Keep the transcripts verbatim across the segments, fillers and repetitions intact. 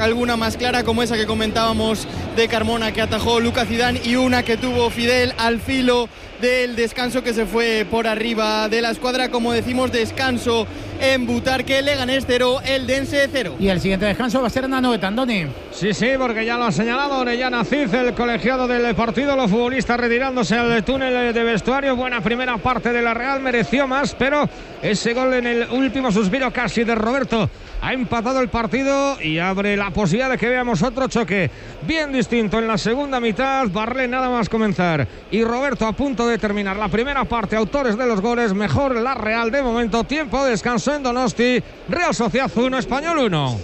alguna más clara, como esa que comentábamos de Carmona, que atajó Lucas Zidane, y una que tuvo Fidel al filo del descanso, que se fue por arriba de la escuadra. Como decimos, descanso en Butarque, Leganés cero, Eldense cero. Y el siguiente descanso va a ser en Anoeta, Andoni. Sí, sí, porque ya lo ha señalado Orellana Cid, el colegiado del partido, los futbolistas retirándose al túnel de vestuario. Buena primera parte de la Real, mereció más, pero ese gol en el último suspiro casi de Roberto ha empatado el partido y abre la posibilidad de que veamos otro choque bien distinto en la segunda mitad. Barré nada más comenzar y Roberto a punto de terminar la primera parte. Autores de los goles, mejor la Real de momento. Tiempo de descanso en Donosti. Real Sociedad uno, Español uno.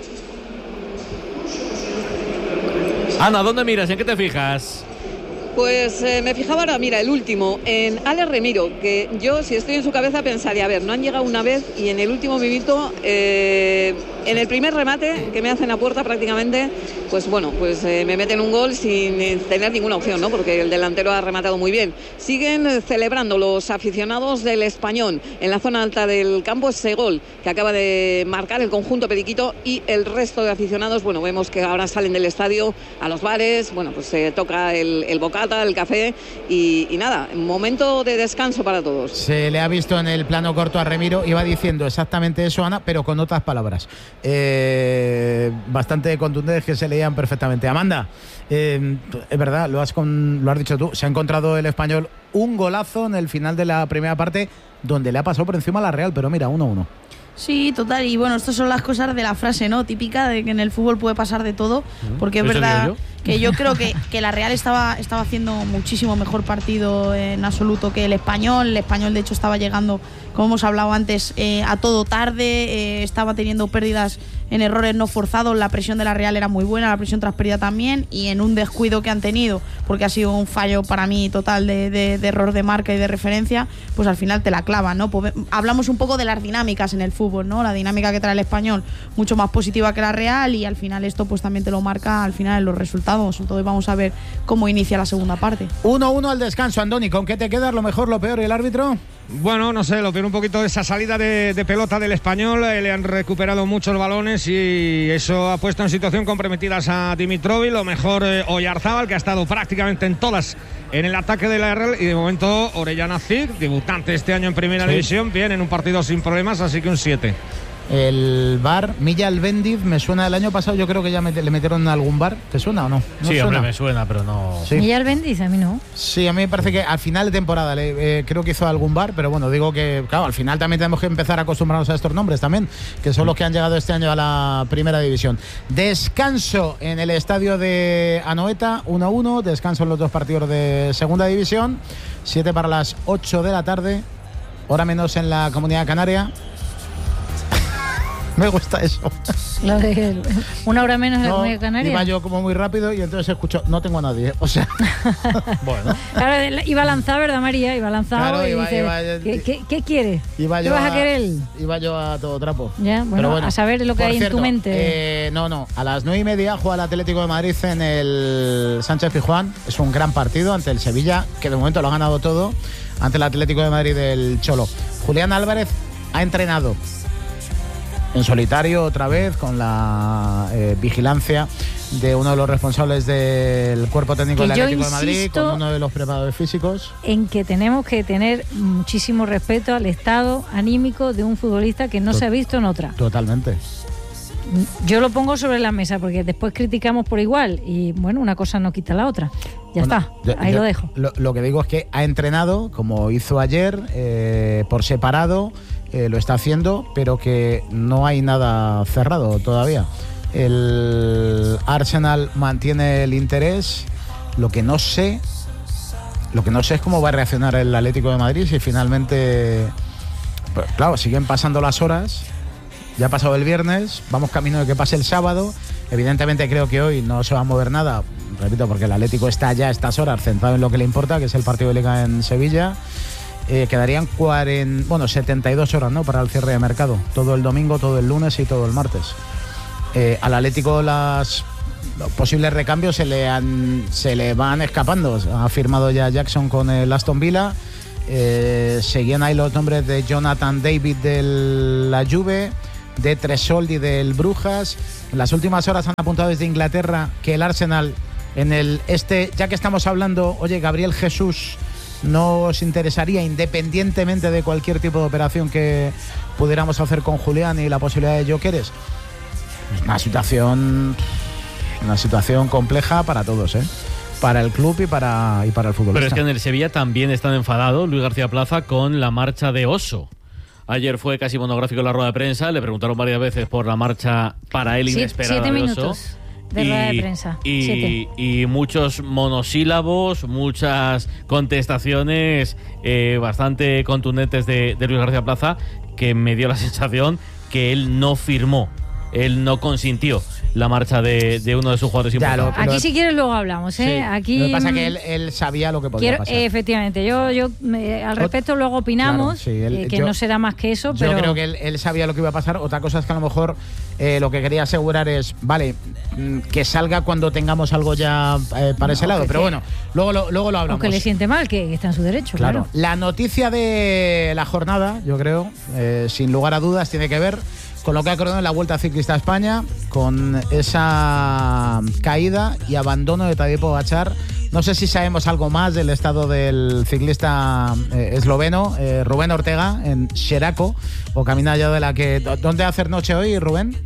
Ana, ¿dónde miras? ¿En qué te fijas? Pues eh, me fijaba ahora, mira, el último, en Alex Remiro, que yo, si estoy en su cabeza, pensaría, a ver, no han llegado una vez y en el último minuto, eh, en el primer remate que me hacen a puerta prácticamente, pues bueno, pues eh, me meten un gol sin tener ninguna opción, ¿no? Porque el delantero ha rematado muy bien. Siguen celebrando los aficionados del Español en la zona alta del campo ese gol que acaba de marcar el conjunto periquito, y el resto de aficionados, bueno, vemos que ahora salen del estadio a los bares, bueno, pues se toca el, el bocata, el café y, y nada, momento de descanso para todos. Se le ha visto en el plano corto a Remiro, iba diciendo exactamente eso, Ana, pero con otras palabras eh, bastante contundentes que se leían perfectamente. Amanda, eh, es verdad, lo has, con, lo has dicho tú, se ha encontrado el Español un golazo en el final de la primera parte donde le ha pasado por encima a la Real, pero mira, uno uno. Sí, total, y bueno, estas son las cosas de la frase, ¿no? Típica de que en el fútbol puede pasar de todo, porque es verdad yo? que yo creo que, que la Real estaba, estaba haciendo muchísimo mejor partido en absoluto que el Español. El Español, de hecho, estaba llegando, como hemos hablado antes, eh, a todo tarde, eh, estaba teniendo pérdidas en errores no forzados. La presión de la Real era muy buena, la presión tras pérdida también, y en un descuido que han tenido, porque ha sido un fallo para mí total de, de, de error de marca y de referencia, pues al final te la clavan, ¿no? Pues hablamos un poco de las dinámicas en el fútbol, ¿no? La dinámica que trae el Español, mucho más positiva que la Real, y al final esto pues también te lo marca al final en los resultados. Entonces vamos a ver cómo inicia la segunda parte. uno uno al descanso, Andoni. ¿Con qué te quedas? ¿Lo mejor, lo peor y el árbitro? Bueno, no sé, lo peor un poquito de esa salida de, de pelota del Español. Eh, le han recuperado muchos balones y eso ha puesto en situación comprometidas a Dimitrovic. Lo mejor eh, Oyarzábal, que ha estado prácticamente en todas en el ataque de la Real, y de momento Orellana Cid, debutante este año en Primera sí. División, bien en un partido sin problemas, así que un siete. El bar Milla Albendiz me suena, el año pasado yo creo que ya me, le metieron a algún bar. ¿Te suena o no? ¿No sí, suena? Hombre, me suena, pero no. Sí. Milla Albendiz, a mí no. Sí, a mí me parece que al final de temporada le, eh, creo que hizo algún bar, pero bueno, digo que, claro, al final también tenemos que empezar a acostumbrarnos a estos nombres también, que son los que han llegado este año a la Primera División. Descanso en el estadio de Anoeta, uno a uno, descanso en los dos partidos de Segunda División, siete para las ocho de la tarde, hora menos en la Comunidad Canaria. Me gusta eso. Lo de una hora menos en no, la Comunidad Canaria. Iba yo como muy rápido y entonces escucho, no tengo a nadie. O sea. Bueno. Claro, iba a lanzar, ¿verdad, María? Iba a lanzar claro, y iba, dice, iba, ¿qué, qué, ¿qué quieres? Iba ¿Qué vas a, a querer? Iba yo a todo trapo. Ya, bueno, bueno, a saber lo que hay cierto, en tu mente. Eh, no, no. A las nueve y media juega el Atlético de Madrid en el Sánchez Pizjuán. Es un gran partido ante el Sevilla, que de momento lo ha ganado todo, ante el Atlético de Madrid del Cholo. Julián Álvarez ha entrenado en solitario otra vez, con la eh, vigilancia de uno de los responsables del cuerpo técnico del Atlético de Madrid, con uno de los preparadores físicos. En que tenemos que tener muchísimo respeto al estado anímico de un futbolista que no Tot- se ha visto en otra. Totalmente. Yo lo pongo sobre la mesa porque después criticamos por igual y bueno, una cosa no quita la otra. Ya bueno, está, yo, ahí yo, lo dejo. Lo, lo que digo es que ha entrenado, como hizo ayer, eh, por separado. Eh, lo está haciendo, pero que no hay nada cerrado todavía. El Arsenal mantiene el interés. Lo que no sé, lo que no sé es cómo va a reaccionar el Atlético de Madrid si finalmente, pues, claro, siguen pasando las horas. Ya ha pasado el viernes, vamos camino de que pase el sábado. Evidentemente creo que hoy no se va a mover nada, repito, porque el Atlético está ya a estas horas centrado en lo que le importa, que es el partido de Liga en Sevilla. Eh, quedarían cuarenta, bueno, setenta y dos horas, ¿no?, para el cierre de mercado. Todo el domingo, todo el lunes y todo el martes. Eh, al Atlético las los posibles recambios se le, han, se le van escapando. Ha firmado ya Jackson con el Aston Villa. Eh, seguían ahí los nombres de Jonathan David de la Juve, de Tresol y del Brujas. En las últimas horas han apuntado desde Inglaterra que el Arsenal en el este, ya que estamos hablando, oye, Gabriel Jesús, ¿no os interesaría, independientemente de cualquier tipo de operación que pudiéramos hacer con Julián y la posibilidad de Gyökeres? Una situación, una situación compleja para todos, ¿eh? Para el club y para, y para el futbolista. Pero es que en el Sevilla también están enfadados Luis García Plaza con la marcha de Oso. Ayer fue casi monográfico en la rueda de prensa, le preguntaron varias veces por la marcha para él inesperada siete de minutos Oso. De y, rueda de prensa. Y, y muchos monosílabos, muchas contestaciones eh, bastante contundentes de, de Luis García Plaza, que me dio la sensación que él no firmó, él no consintió la marcha de, de uno de sus jugadores ya, importantes. Aquí si quieres luego hablamos, ¿eh? Sí. Aquí lo que pasa es que él, él sabía lo que podía quiero, pasar. Efectivamente, yo, yo me, al respecto luego opinamos, claro, sí, él, eh, que yo, no será más que eso, yo pero... Yo creo que él, él sabía lo que iba a pasar. Otra cosa es que a lo mejor eh, lo que quería asegurar es, vale, que salga cuando tengamos algo ya eh, para no, ese lado, pero bueno, luego lo, luego lo hablamos. Aunque le siente mal, que, que está en su derecho, claro. claro. La noticia de la jornada, yo creo, eh, sin lugar a dudas, tiene que ver con lo que ha ocurrido en la Vuelta Ciclista a España, con esa caída y abandono de Tadej Pogačar. No sé si sabemos algo más del estado del ciclista eh, esloveno, eh, Rubén Ortega, en Xeraco, o Caminalla de la que... ¿Dónde hacer noche hoy, Rubén?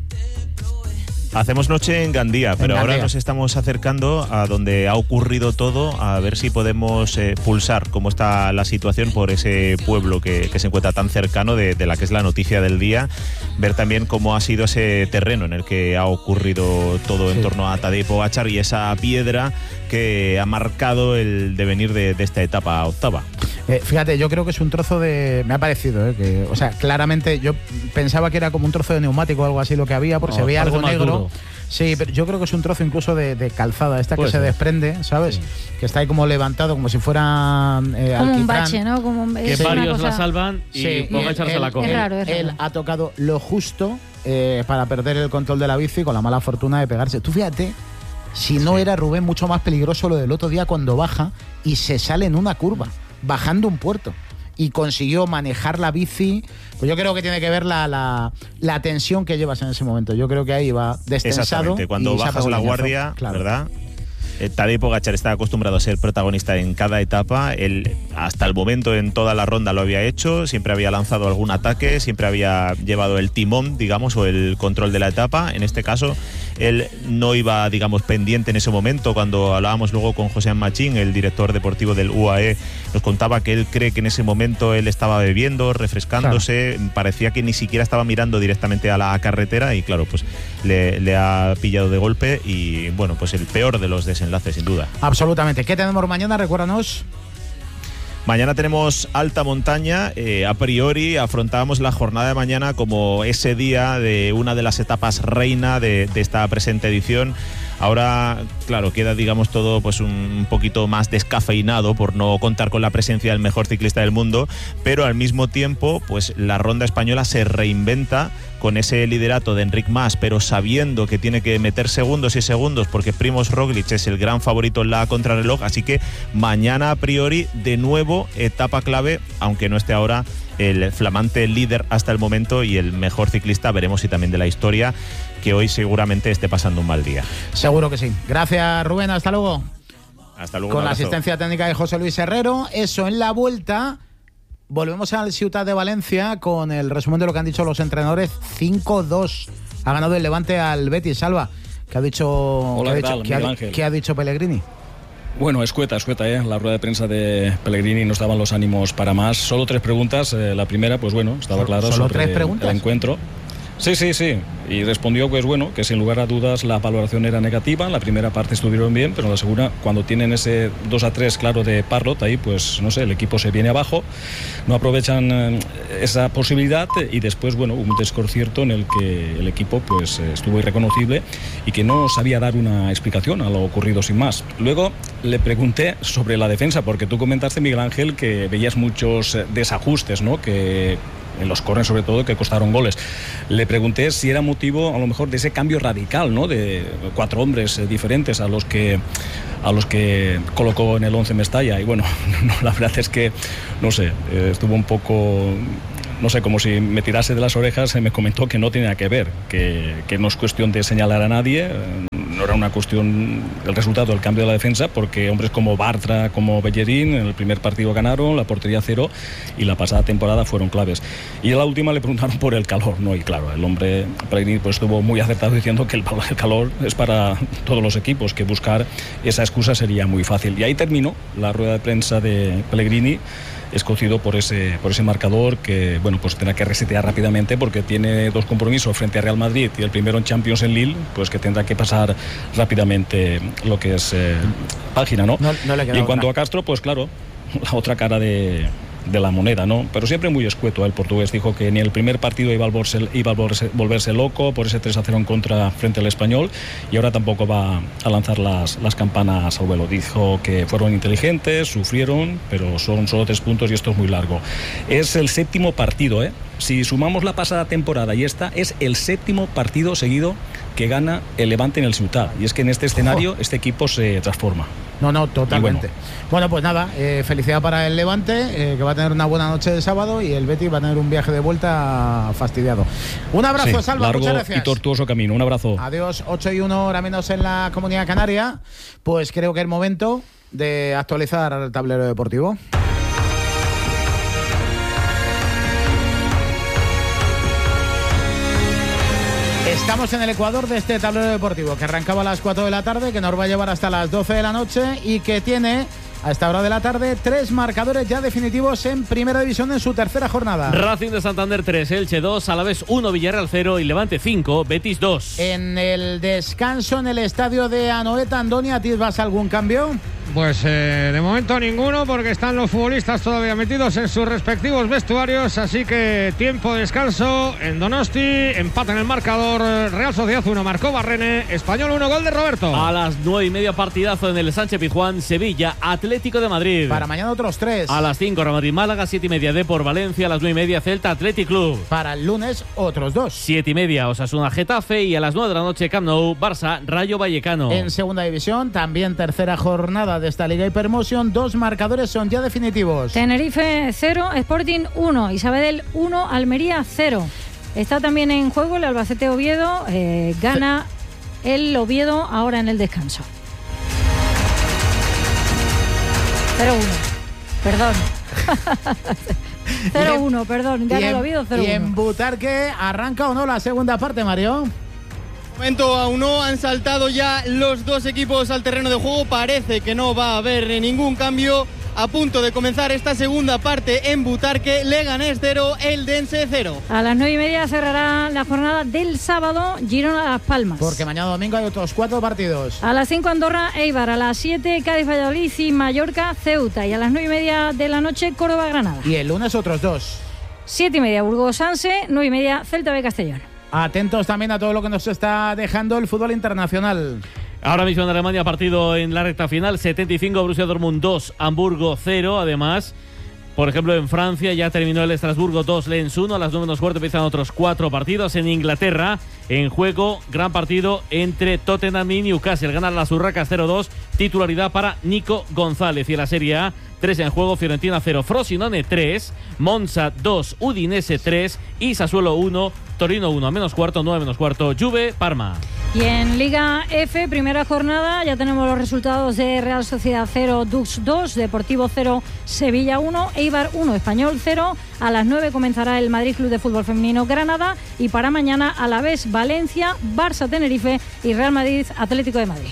Hacemos noche en Gandía, pero en Gandía. Ahora nos estamos acercando a donde ha ocurrido todo, a ver si podemos eh, pulsar cómo está la situación por ese pueblo que, que se encuentra tan cercano de, de la que es la noticia del día, ver también cómo ha sido ese terreno en el que ha ocurrido todo sí. en torno a Tadej Pogačar y esa piedra que ha marcado el devenir de, de esta etapa octava. Eh, fíjate, yo creo que es un trozo de... Me ha parecido, eh, que, o sea, claramente yo pensaba que era como un trozo de neumático o algo así lo que había, porque no, se veía algo negro. Duro. Sí, pero yo creo que es un trozo incluso de, de calzada, esta Puede que ser. se desprende, ¿sabes? Sí. Que está ahí como levantado, como si fuera eh, como alquitrán. un bache, ¿no? Como un... Que varios cosa... la salvan y sí, Pogačar se la coge. Es raro, es raro. Él ha tocado lo justo eh, para perder el control de la bici con la mala fortuna de pegarse. Tú fíjate, si no sí. era, Rubén, mucho más peligroso lo del otro día cuando baja y se sale en una curva, bajando un puerto. Y consiguió manejar la bici. Pues yo creo que tiene que ver la, la, la tensión que llevas en ese momento. Yo creo que ahí va destensado. Exactamente, cuando bajas la guardia, claro. ¿verdad? Eh, Tadej Pogačar está acostumbrado a ser protagonista en cada etapa. Él, hasta el momento, en toda la ronda lo había hecho. Siempre había lanzado algún ataque, siempre había llevado el timón, digamos, o el control de la etapa. En este caso, él no iba, digamos, pendiente en ese momento. Cuando hablábamos luego con José Machín, el director deportivo del U A E, nos contaba que él cree que en ese momento él estaba bebiendo, refrescándose, claro. parecía que ni siquiera estaba mirando directamente a la carretera y claro, pues le, le ha pillado de golpe y bueno, pues el peor de los desenlaces, sin duda. Absolutamente. ¿Qué tenemos mañana? Recuérdanos. Mañana tenemos alta montaña. Eh, a priori afrontábamos la jornada de mañana como ese día de una de las etapas reina de, de esta presente edición. Ahora, claro, queda, digamos, todo pues un poquito más descafeinado por no contar con la presencia del mejor ciclista del mundo, pero al mismo tiempo, pues la ronda española se reinventa con ese liderato de Enric Mas, pero sabiendo que tiene que meter segundos y segundos porque Primož Roglič es el gran favorito en la contrarreloj, así que mañana a priori de nuevo etapa clave, aunque no esté ahora el flamante líder hasta el momento y el mejor ciclista, veremos si también de la historia, que hoy seguramente esté pasando un mal día. Seguro que sí. Gracias, Rubén, hasta luego. Hasta luego. Con la asistencia técnica de José Luis Herrero. Eso en la vuelta. Volvemos al Ciutat de Valencia con el resumen de lo que han dicho los entrenadores. cinco dos. Ha ganado el Levante al Betis. Salva, ¿qué ha dicho, Hola, ¿qué ¿qué ha tal, dicho, Miguel ¿qué Ángel? ha, ¿qué ha dicho Pellegrini? Bueno, escueta, escueta, ¿eh? La rueda de prensa de Pellegrini nos daban los ánimos para más. Solo tres preguntas. Eh, la primera, pues bueno, estaba claro ¿Solo sobre tres preguntas? el encuentro. Sí, sí, sí. Y respondió, pues bueno, que sin lugar a dudas la valoración era negativa. En la primera parte estuvieron bien, pero en la segunda, cuando tienen ese dos a tres claro de Parrot, ahí pues no sé, el equipo se viene abajo, no aprovechan eh, esa posibilidad y después, bueno, hubo un desconcierto en el que el equipo pues estuvo irreconocible y que no sabía dar una explicación a lo ocurrido sin más. Luego le pregunté sobre la defensa, porque tú comentaste, Miguel Ángel, que veías muchos desajustes, ¿no? Que en los corners sobre todo, que costaron goles. Le pregunté si era motivo a lo mejor de ese cambio radical, ¿no? De cuatro hombres eh, diferentes a los que a los que colocó en el once Mestalla y bueno, no, la verdad es que no sé, eh, estuvo un poco no sé, como si me tirase de las orejas, se me comentó que no tenía que ver, que, que no es cuestión de señalar a nadie, no era una cuestión del resultado del cambio de la defensa, porque hombres como Bartra, como Bellerín, en el primer partido ganaron, la portería cero, y la pasada temporada fueron claves. Y en la última le preguntaron por el calor, ¿no? Y claro, el hombre Pellegrini pues estuvo muy acertado diciendo que el, el calor es para todos los equipos, que buscar esa excusa sería muy fácil. Y ahí terminó la rueda de prensa de Pellegrini, escocido por ese, por ese marcador que, bueno, pues tendrá que resetear rápidamente porque tiene dos compromisos frente a Real Madrid y el primero en Champions en Lille, pues que tendrá que pasar rápidamente lo que es eh, página, ¿no? No, no le queda y en cuanto otra. a Castro, pues claro, la otra cara de, de la moneda, ¿no? Pero siempre muy escueto. El portugués dijo que ni el primer partido iba a volverse, iba a volverse, volverse loco por ese tres a cero en contra frente al Español, y ahora tampoco va a lanzar las, las campanas al vuelo. Dijo que fueron inteligentes, sufrieron, pero son solo tres puntos y esto es muy largo. Es el séptimo partido, ¿eh? Si sumamos la pasada temporada y esta, es el séptimo partido seguido que gana el Levante en el Ciutat. Y es que en este escenario este equipo se transforma. No, no, totalmente. Bueno. bueno, pues nada, eh, felicidad para el Levante, eh, que va a tener una buena noche de sábado, y el Betis va a tener un viaje de vuelta fastidiado. Un abrazo, sí, Salva, largo muchas gracias. Y tortuoso camino, un abrazo. Adiós, ocho y uno, hora menos en la Comunidad Canaria. Pues creo que es momento de actualizar el tablero deportivo. Estamos en el ecuador de este tablero deportivo que arrancaba a las cuatro de la tarde, que nos va a llevar hasta las doce de la noche y que tiene a esta hora de la tarde tres marcadores ya definitivos en Primera División en su tercera jornada. Racing de Santander tres, Elche dos, Alavés uno, Villarreal cero y Levante cinco, Betis dos. En el descanso en el estadio de Anoeta, Andoni, ¿a ti vas a algún cambio? Pues eh, de momento ninguno, porque están los futbolistas todavía metidos en sus respectivos vestuarios, así que tiempo de descanso en Donosti, empate en el marcador, Real Sociedad uno, marcó Barrene, Español uno, gol de Roberto. A las nueve y media partidazo en el Sánchez Pizjuán, Sevilla, Atlético de Madrid. Para mañana otros tres. A las cinco, Real Madrid Málaga, siete y media Depor Valencia, a las nueve y media Celta Athletic Club. Para el lunes otros dos. Siete y media Osasuna Getafe y a las nueve de la noche Camp Nou, Barça Rayo Vallecano. En segunda división, también tercera jornada de esta Liga Hypermotion, dos marcadores son ya definitivos. Tenerife cero, Sporting uno y Sabadell uno, Almería cero. Está también en juego el Albacete Oviedo, eh, gana el Oviedo ahora en el descanso. cero uno, perdón. cero uno, perdón, gana el Oviedo cero uno. ¿Y en Butarque arranca o no la segunda parte, Mario? Momento aún no, han saltado ya los dos equipos al terreno de juego, parece que no va a haber ningún cambio. A punto de comenzar esta segunda parte en Butarque, Leganés cero, Eldense cero. A las nueve y media cerrará la jornada del sábado, Girona Las Palmas. Porque mañana domingo hay otros cuatro partidos. A las cinco Andorra, Eibar, a las siete Cádiz, Valladolid y Mallorca, Ceuta. Y a las nueve y media de la noche, Córdoba, Granada. Y el lunes otros dos. Siete y media Burgos, Sanse, nueve y media Celta B Castellón. Atentos también a todo lo que nos está dejando el fútbol internacional. Ahora mismo en Alemania, partido en la recta final, setenta y cinco Borussia Dortmund dos, Hamburgo cero. Además, por ejemplo, en Francia ya terminó el Estrasburgo dos, Lens uno. A las nueve menos cuarto empiezan otros cuatro partidos. En Inglaterra, en juego, gran partido entre Tottenham y Newcastle. Ganan las Urracas cero dos, titularidad para Nico González. Y en la Serie A, tres en juego, Fiorentina cero, Frosinone tres, Monza dos, Udinese tres y Sassuolo uno, Torino uno. A menos cuarto, nueve menos cuarto, Juve, Parma. Y en Liga F, primera jornada, ya tenemos los resultados de Real Sociedad cero, Dux dos, Deportivo cero, Sevilla uno, Eibar uno, Español cero. A las nueve comenzará el Madrid Club de Fútbol Femenino Granada y para mañana Alavés Valencia, Barça Tenerife y Real Madrid Atlético de Madrid.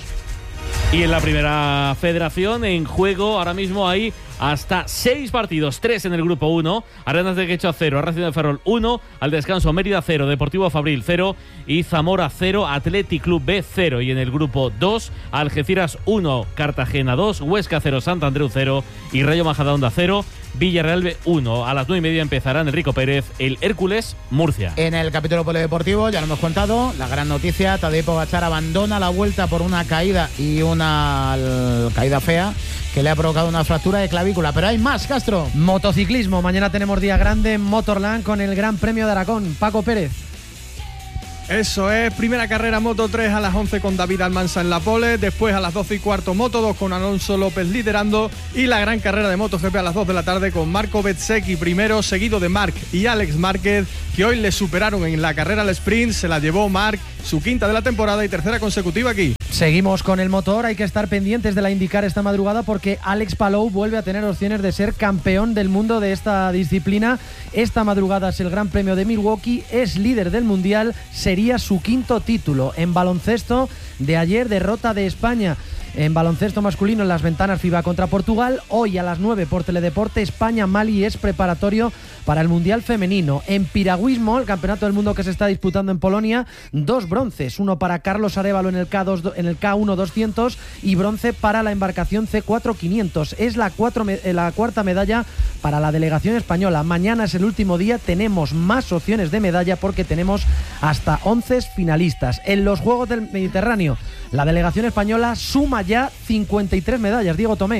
Y en la primera federación, en juego, ahora mismo hay hasta seis partidos, tres en el grupo uno. Arenas de Quechua cero, Racing de Ferrol uno, al descanso Mérida cero, Deportivo Fabril cero y Zamora cero, Athletic Club B cero. Y en el grupo dos, Algeciras uno, Cartagena dos, Huesca cero, Sant Andreu cero y Rayo Majadahonda cero, Villarreal B uno. A las nueve y media empezará en Enrico Pérez el Hércules Murcia. En el capítulo polideportivo, ya lo hemos contado, la gran noticia, Tadej Pogačar abandona la Vuelta por una caída y una caída fea que le ha provocado una fractura de clavícula. Pero hay más, Castro. Motociclismo, mañana tenemos día grande en Motorland con el Gran Premio de Aragón. Paco Pérez. Eso es, primera carrera Moto tres a las once con David Almansa en la pole, después a las doce y cuarto Moto dos con Alonso López liderando y la gran carrera de MotoGP a las dos de la tarde con Marco Bezzecchi primero, seguido de Marc y Alex Márquez, que hoy le superaron en la carrera al sprint. Se la llevó Marc, su quinta de la temporada y tercera consecutiva aquí. Seguimos con el motor, hay que estar pendientes de la IndyCar esta madrugada porque Alex Palou vuelve a tener opciones de ser campeón del mundo de esta disciplina. Esta madrugada es el Gran Premio de Milwaukee, es líder del mundial, sería su quinto título. En baloncesto, de ayer derrota de España. En baloncesto masculino en las ventanas FIBA contra Portugal. Hoy a las nueve por Teledeporte España-Mali es preparatorio para el Mundial Femenino. En piragüismo, el campeonato del mundo que se está disputando en Polonia, dos bronces, uno para Carlos Arévalo en el K dos, en el K uno doscientos y bronce para la embarcación C cuatro quinientos. Es la, cuatro, la cuarta medalla para la delegación española. Mañana es el último día, tenemos más opciones de medalla porque tenemos hasta once finalistas. En los Juegos del Mediterráneo, la delegación española suma ya cincuenta y tres medallas. Diego Tomé.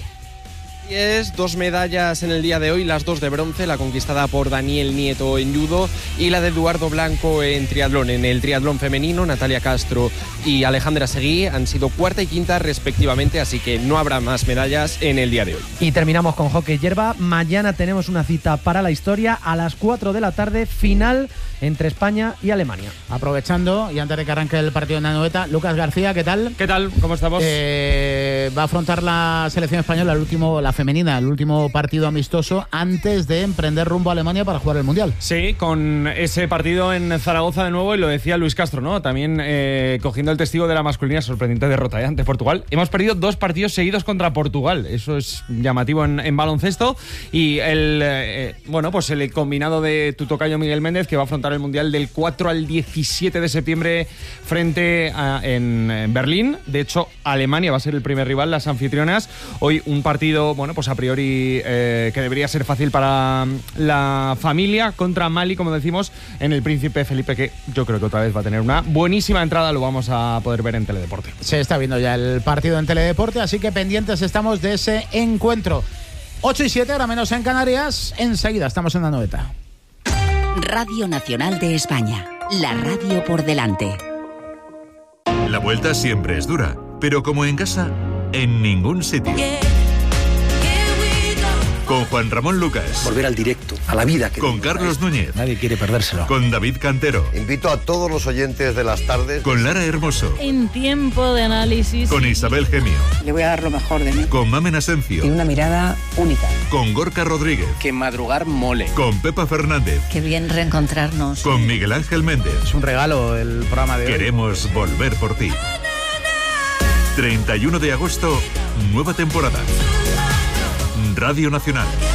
Es dos medallas en el día de hoy, las dos de bronce, la conquistada por Daniel Nieto en judo y la de Eduardo Blanco en triatlón. En el triatlón femenino, Natalia Castro y Alejandra Seguí han sido cuarta y quinta respectivamente, así que no habrá más medallas en el día de hoy. Y terminamos con hockey hierba. Mañana tenemos una cita para la historia a las cuatro de la tarde, final entre España y Alemania. Aprovechando, y antes de que arranque el partido en Anoeta, Lucas García, ¿qué tal? ¿Qué tal? ¿Cómo estamos? Eh, va a afrontar la selección española el último, la femenina, el último partido amistoso antes de emprender rumbo a Alemania para jugar el Mundial. Sí, con ese partido en Zaragoza de nuevo, y lo decía Luis Castro, ¿no? También eh, cogiendo el testigo de la masculina, sorprendente derrota ¿eh? ante Portugal. Hemos perdido dos partidos seguidos contra Portugal, eso es llamativo en, en baloncesto, y el eh, bueno, pues el combinado de tu tocayo Miguel Méndez, que va a afrontar el Mundial del cuatro al diecisiete de septiembre frente a en, en Berlín. De hecho, Alemania va a ser el primer rival, las anfitrionas. Hoy un partido, bueno, pues a priori eh, que debería ser fácil para la familia contra Mali, como decimos, en el Príncipe Felipe, que yo creo que otra vez va a tener una buenísima entrada. Lo vamos a poder ver en Teledeporte. Se está viendo ya el partido en Teledeporte, así que pendientes estamos de ese encuentro. ocho y siete, ahora menos en Canarias. Enseguida estamos en la Anoeta. Radio Nacional de España, la radio por delante. La vuelta siempre es dura, pero como en casa, en ningún sitio. Con Juan Ramón Lucas. Volver al directo, a la vida. Que con Carlos Núñez. Nadie quiere perdérselo. Con David Cantero. Invito a todos los oyentes de las tardes. Con Lara Hermoso. En tiempo de análisis. Con Isabel Gemio. Le voy a dar lo mejor de mí. Con Mamen Asencio. Tiene una mirada única. Con Gorka Rodríguez. Que madrugar mole. Con Pepa Fernández. Qué bien reencontrarnos. Con Miguel Ángel Méndez. Es un regalo el programa de hoy. Queremos volver por ti. treinta y uno de agosto, nueva temporada. Radio Nacional.